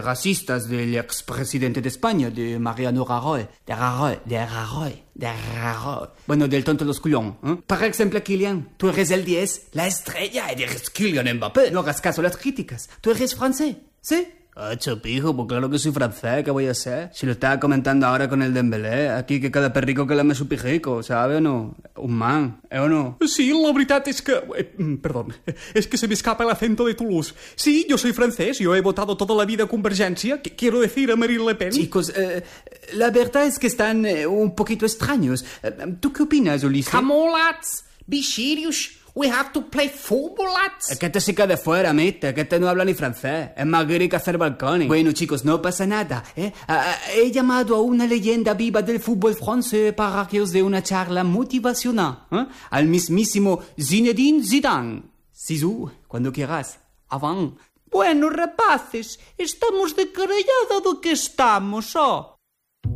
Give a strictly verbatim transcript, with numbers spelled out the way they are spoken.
racistas del expresidente de España, de Mariano Rajoy. De Rajoy, de Rajoy, de Rajoy. Bueno, del tonto los culón. ¿eh? Por ejemplo, Kylian, tú eres el diez, la estrella, eres Kylian Mbappé. No hagas caso a las críticas. Tú eres francés, ¿sí? Ah, chopijo, pues claro que soy francés, ¿qué voy a hacer? Si lo estaba comentando ahora con el Dembélé, aquí que cada perrico que lame su pijico, ¿sabe o no? Un man, ¿eh o no? Sí, la veritat és que... Eh, perdón, es que se me escapa el acento de Toulouse. Sí, yo soy francés, yo he votado toda la vida a Convergencia, que quiero decir a Marine Le Pen. Chicos, eh, la verdad es que están eh, un poquito extraños. ¿Tú qué opinas, Ulises? Come on, lads, be serious. We have to play football, lads. Es que este se queda de fuera, mate, que este no habla ni francés. Es más gay que hacer balcones. Bueno, chicos, no pasa nada, ¿eh? He llamado a una leyenda viva del fútbol francés para que os dé una charla motivacional, ¿eh? Al mismísimo Zinedine Zidane. Zizou, cuando quieras. Avant. Bueno, rapaces, estamos de carallada do que estamos, ó.